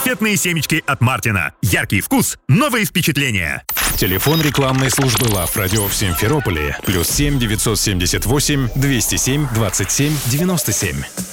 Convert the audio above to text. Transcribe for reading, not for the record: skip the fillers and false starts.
Раритетные семечки от Мартина. Яркий вкус, новые впечатления. Телефон рекламной службы Love Radio в Симферополе. +7 978 207 27 97.